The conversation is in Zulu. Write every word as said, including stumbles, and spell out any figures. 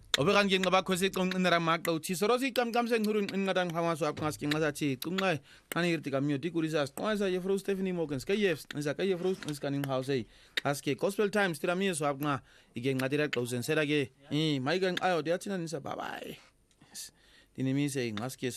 Obekan ngin ngaba khosi qong inra makta uthi sorosi kam kam seng hurun ingadang hawaso ap ngas king ngasachi qungai qani irti kam yoti kurisas qasa ye fro Stephanie Morgan ska yefs nsa ka ye fro nskaning house aske gospel times tira mi so ap nga ige ngadira closen serage eh maigan ayo de atina nisa bye bye dinimi se ngaske